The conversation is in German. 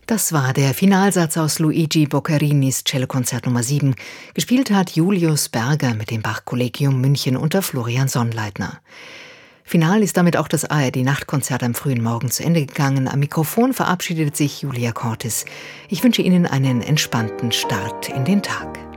Das war der Finalsatz aus Luigi Boccarinis Cellokonzert Nummer 7. Gespielt hat Julius Berger mit dem Bach-Kollegium München unter Florian Sonnleitner. Final ist damit auch das ARD-Nachtkonzert am frühen Morgen zu Ende gegangen. Am Mikrofon verabschiedet sich Julia Cortis. Ich wünsche Ihnen einen entspannten Start in den Tag.